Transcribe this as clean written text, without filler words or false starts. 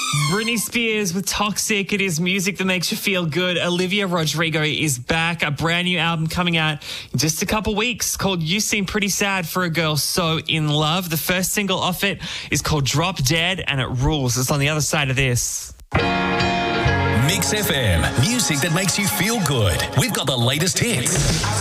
Britney Spears with Toxic. It is music that makes you feel good. Olivia Rodrigo is back. A brand new album coming out in just a couple weeks called You Seem Pretty Sad for a Girl So In Love. The first single off it is called Drop Dead, and it rules. It's on the other side of this. Mix FM, music that makes you feel good. We've got the latest hits.